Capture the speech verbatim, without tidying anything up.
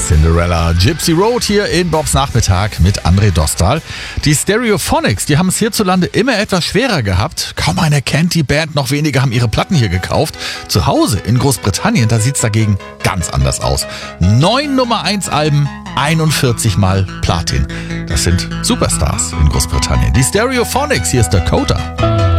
Cinderella, Gypsy Road hier in Bobs Nachmittag mit André Dostal. Die Stereophonics, die haben es hierzulande immer etwas schwerer gehabt. Kaum einer kennt die Band, noch weniger haben ihre Platten hier gekauft. Zu Hause in Großbritannien, da sieht es dagegen ganz anders aus. Neun Nummer eins Alben, einundvierzig Mal Platin. Das sind Superstars in Großbritannien. Die Stereophonics, hier ist Dakota.